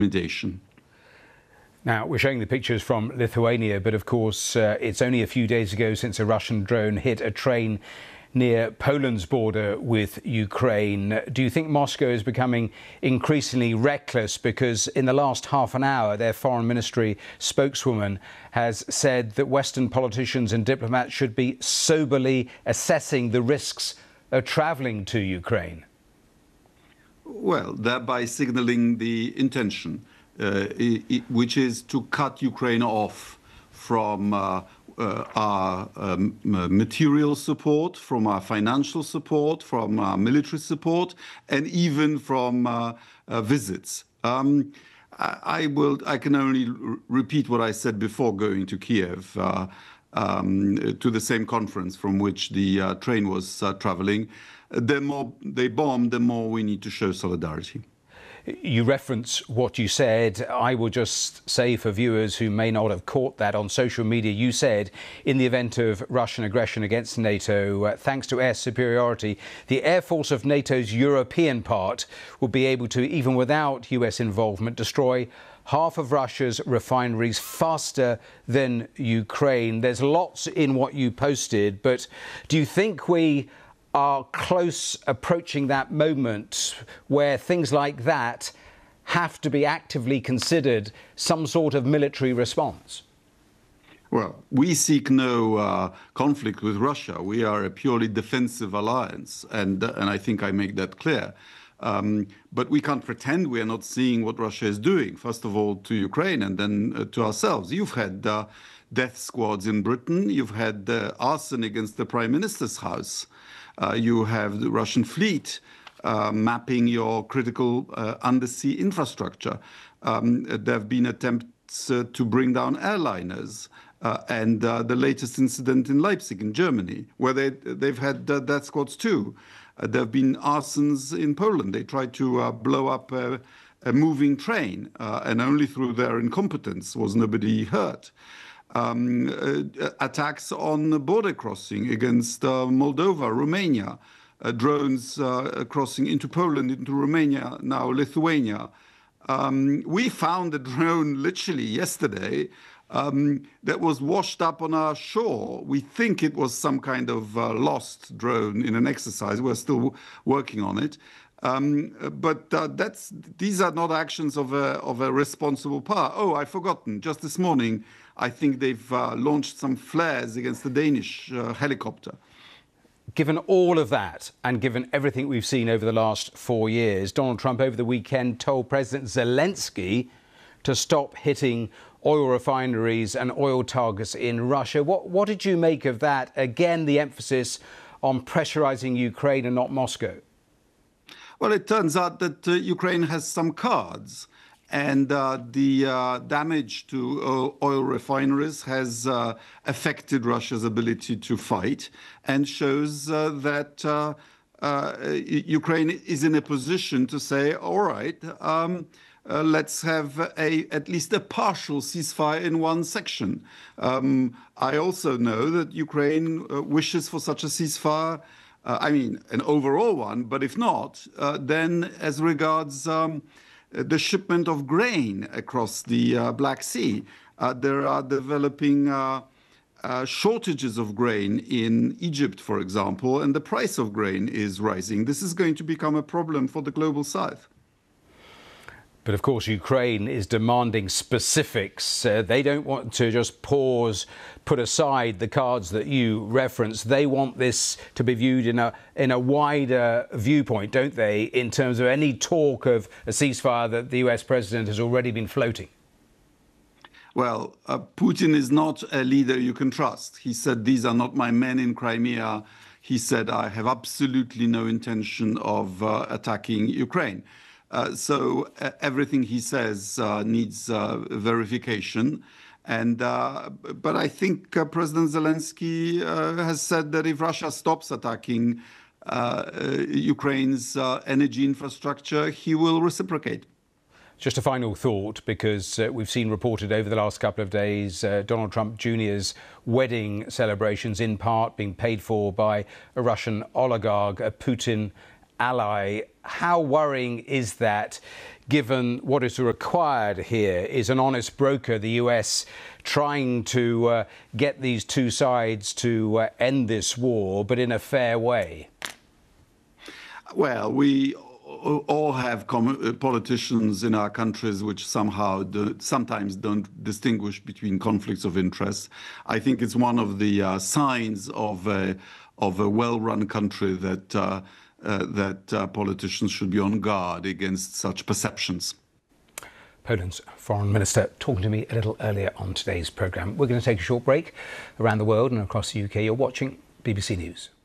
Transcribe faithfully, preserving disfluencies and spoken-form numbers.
recommendation. Now, we're showing the pictures from Lithuania, but of course, uh, it's only a few days ago since a Russian drone hit a train near Poland's border with Ukraine. Do you think Moscow is becoming increasingly reckless? Because in the last half an hour, their foreign ministry spokeswoman has said that Western politicians and diplomats should be soberly assessing the risks of travelling to Ukraine. Well, thereby signaling the intention, uh, it, which is to cut Ukraine off from uh, uh, our um, material support, from our financial support, from our military support, and even from uh, uh, visits. Um, I, I will. I can only repeat what I said before going to Kiev, uh, um, to the same conference from which the uh, train was uh, traveling. The more they bomb, the more we need to show solidarity. You reference what you said. I will just say for viewers who may not have caught that on social media, you said in the event of Russian aggression against NATO, uh, thanks to air superiority, the air force of NATO's European part will be able to, even without U S involvement, destroy half of Russia's refineries faster than Ukraine. There's lots in what you posted, but do you think we are close approaching that moment where things like that have to be actively considered, some sort of military response? Well, we seek no uh, conflict with Russia. We are a purely defensive alliance, and, uh, and I think I make that clear. Um, but we can't pretend we are not seeing what Russia is doing, first of all to Ukraine and then uh, to ourselves. You've had uh, death squads in Britain. You've had uh, arson against the Prime Minister's house. Uh, you have the Russian fleet uh, mapping your critical uh, undersea infrastructure. Um, there have been attempts uh, to bring down airliners. Uh, and uh, the latest incident in Leipzig in Germany, where they, they've had uh, death squads too. Uh, there have been arsons in Poland. They tried to uh, blow up a, a moving train, uh, and only through their incompetence was nobody hurt. Um, uh, attacks on border crossing against uh, Moldova, Romania, uh, drones uh, crossing into Poland, into Romania, now Lithuania. Um, we found a drone literally yesterday um, that was washed up on our shore. We think it was some kind of uh, lost drone in an exercise. We're still working on it. Um, but uh, that's, these are not actions of a, of a responsible power. Oh, I've forgotten. Just this morning, I think they've uh, launched some flares against the Danish uh, helicopter. Given all of that and given everything we've seen over the last four years, Donald Trump over the weekend told President Zelensky to stop hitting oil refineries and oil targets in Russia. What, what did you make of that? Again, the emphasis on pressurizing Ukraine and not Moscow. Well, it turns out that uh, Ukraine has some cards, and uh, the uh, damage to uh, oil refineries has uh, affected Russia's ability to fight, and shows uh, that uh, uh, Ukraine is in a position to say, all right, um, uh, let's have a, at least a partial ceasefire in one section. Um, I also know that Ukraine uh, wishes for such a ceasefire. Uh, I mean, an overall one, but if not, uh, then as regards um, the shipment of grain across the uh, Black Sea, uh, there are developing uh, uh, shortages of grain in Egypt, for example, and the price of grain is rising. This is going to become a problem for the global south. But of course, Ukraine is demanding specifics. Uh, they don't want to just pause, put aside the cards that you referenced. They want this to be viewed in a in a wider viewpoint, don't they, in terms of any talk of a ceasefire that the U S president has already been floating? Well, uh, Putin is not a leader you can trust. He said, these are not my men in Crimea. He said, I have absolutely no intention of uh, attacking Ukraine. Uh, so uh, everything he says uh, needs uh, verification. And uh, but I think uh, President Zelensky uh, has said that if Russia stops attacking uh, uh, Ukraine's uh, energy infrastructure, he will reciprocate. Just a final thought, because uh, we've seen reported over the last couple of days uh, Donald Trump Junior's wedding celebrations in part being paid for by a Russian oligarch, uh, Putin ally. How worrying is that, given what is required here is an honest broker, the U S, trying to uh, get these two sides to uh, end this war, but in a fair way? Well, we all have politicians in our countries which somehow do, sometimes don't distinguish between conflicts of interest. I think it's one of the uh, signs of a, of a well-run country that uh, uh, that uh, politicians should be on guard against such perceptions. Poland's Foreign Minister talking to me a little earlier on today's programme. We're going to take a short break around the world and across the U K. You're watching B B C News.